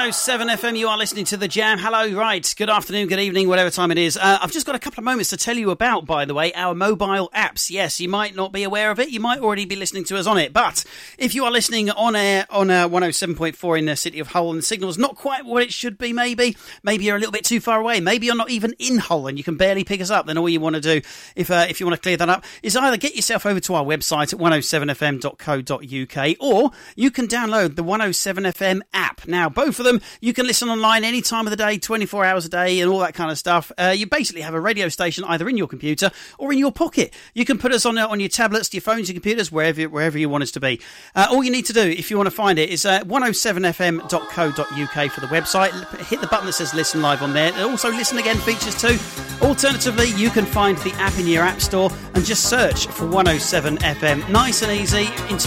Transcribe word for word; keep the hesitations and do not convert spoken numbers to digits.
oh seven F M, you are listening to The Jam. Hello, right, good afternoon, good evening, whatever time it is. Uh, I've just got a couple of moments to tell you about, by the way, our mobile apps. Yes, you might not be aware of it, you might already be listening to us on it, but if you are listening on air on uh, one oh seven point four in the city of Hull and the signal's not quite what it should be, maybe, maybe you're a little bit too far away, maybe you're not even in Hull and you can barely pick us up, then all you want to do, if uh, if you want to clear that up, is either get yourself over to our website at one oh seven f m dot co dot u k, or you can download the one oh seven F M app. Now, both of them, you can listen online any time of the day, twenty-four hours a day, and all that kind of stuff. Uh, you basically have a radio station either in your computer or in your pocket. You can put us on on your tablets, your phones, your computers, wherever wherever you want us to be. Uh, all you need to do, if you want to find it, is uh, one oh seven f m dot co dot u k for the website. Hit the button that says Listen Live on there. And also Listen Again features too. Alternatively, you can find the app in your app store and just search for one oh seven F M. Nice and easy. In